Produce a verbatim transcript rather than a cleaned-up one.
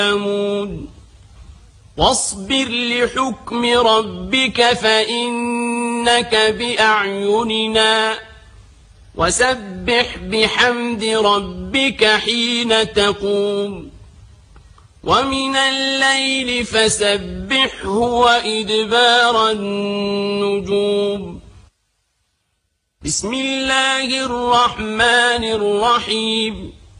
يعلمون واصبر لحكم ربك فإنك بأعيننا وسبح بحمد ربك حين تقوم ومن الليل فسبحه وإدبار النجوم بسم الله الرحمن الرحيم